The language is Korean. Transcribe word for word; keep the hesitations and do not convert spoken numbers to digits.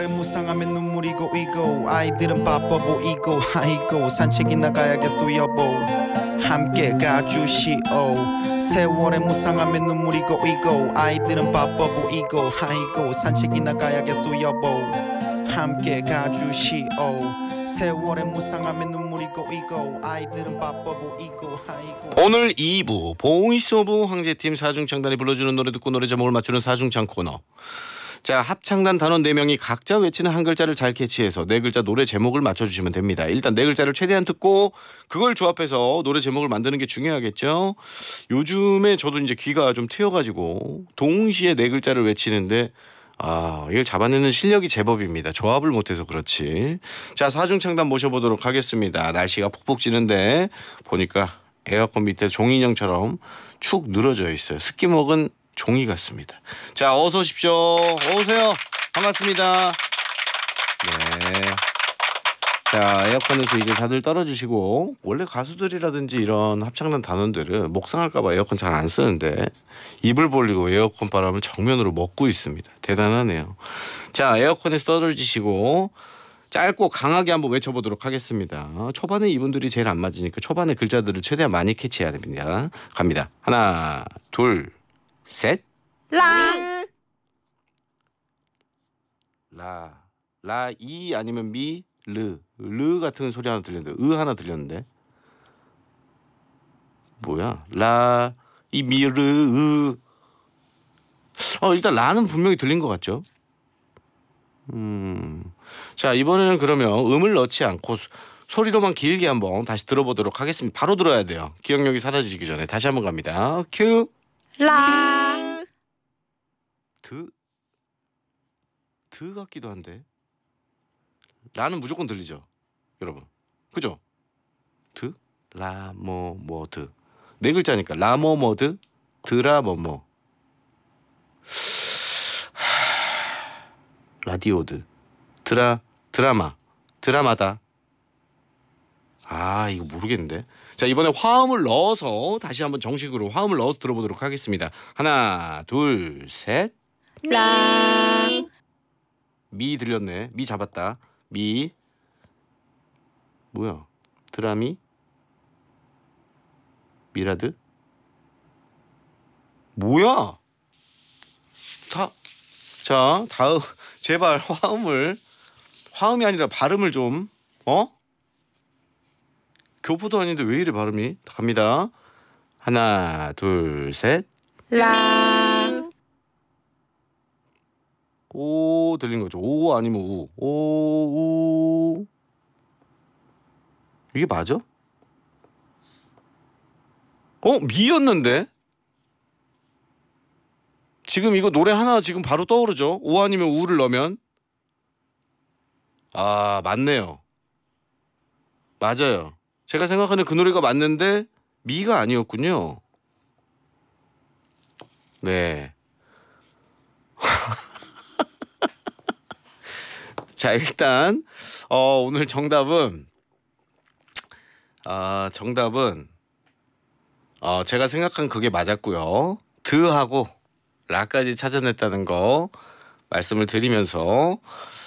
무상하면 눈물이 고이고 아이들은 바빠 보이고 아이고 산책이 나가야겠어 여보 함께 가주시오 세월에 무상하면 눈물이 고이고 아이들은 바빠 보이고 아이고 산책이 나가야겠어 여보 함께 가주시오 세월에 무상하면 눈물이 고이고 아이들은 바빠 보이고 아이고. 오늘 이 부 보이스 오브 황제팀 사중창단이 불러주는 노래 듣고 노래 제목을 맞추는 사중창 코너. 자, 합창단 단원 네 명이 각자 외치는 한 글자를 잘 캐치해서 네 글자 노래 제목을 맞춰주시면 됩니다. 일단 네 글자를 최대한 듣고 그걸 조합해서 노래 제목을 만드는 게 중요하겠죠. 요즘에 저도 이제 귀가 좀 트여가지고 동시에 네 글자를 외치는데 아, 이걸 잡아내는 실력이 제법입니다. 조합을 못해서 그렇지. 자, 사중창단 모셔보도록 하겠습니다. 날씨가 푹푹 찌는데 보니까 에어컨 밑에 종이인형처럼 축 늘어져 있어요. 습기 먹은 종이 같습니다. 자, 어서 오십시오. 어서오세요. 반갑습니다. 네. 자, 에어컨에서 이제 다들 떨어지시고 원래 가수들이라든지 이런 합창단 단원들은 목 상할까봐 에어컨 잘 안 쓰는데 입을 벌리고 에어컨 바람을 정면으로 먹고 있습니다. 대단하네요. 자, 에어컨에서 떨어지시고 짧고 강하게 한번 외쳐보도록 하겠습니다. 초반에 이분들이 제일 안 맞으니까 초반에 글자들을 최대한 많이 캐치해야 됩니다. 갑니다. 하나, 둘, 셋. 라. 라. 라, 이 아니면 미, 르. 르 같은 소리 하나 들렸는데 으 하나 들렸는데 뭐야? 라, 이 미르, 으. 어, 일단 라는 분명히 들린 것 같죠? 음. 자, 이번에는 그러면 음을 넣지 않고 소, 소리로만 길게 한번 다시 들어보도록 하겠습니다. 바로 들어야 돼요. 기억력이 사라지기 전에. 다시 한번 갑니다. 큐. 라. 드. 드 같기도 한데. 라는 무조건 들리죠, 여러분. 그죠? 드, 라, 뭐, 뭐, 드. 네 글자니까 라, 뭐, 뭐, 드, 드라, 뭐, 뭐. 라디오드, 드라, 드라마, 드라마다. 아, 이거 모르겠는데. 자, 이번에 화음을 넣어서 다시 한번 정식으로 화음을 넣어서 들어보도록 하겠습니다. 하나, 둘, 셋. 라. 미 들렸네. 미 잡았다. 미. 뭐야? 드라미? 미라드? 뭐야? 다. 자, 다음 제발 화음을 화음이 아니라 발음을 좀 어? 교포도 아닌데 왜 이래 발음이? 갑니다. 하나, 둘, 셋. 라. 오 들린 거죠. 오 아니면 우. 오, 우. 이게 맞아? 어? 미였는데? 지금 이거 노래 하나 지금 바로 떠오르죠? 오 아니면 우를 넣으면? 아, 맞네요. 맞아요. 제가 생각하는 그 노래가 맞는데 미가 아니었군요. 네. 자, 일단 어, 오늘 정답은 아, 정답은 어, 제가 생각한 그게 맞았고요. 드하고 라까지 찾아냈다는 거 말씀을 드리면서